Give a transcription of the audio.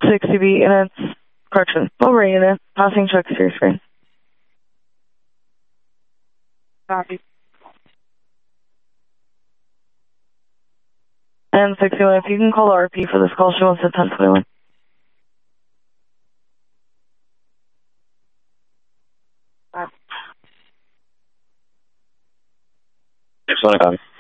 60B, and it's, correction, Mobile unit, passing checks to your screen. Copy. And 61, if you can call the RP for this call, she wants a 1021. Just want to copy.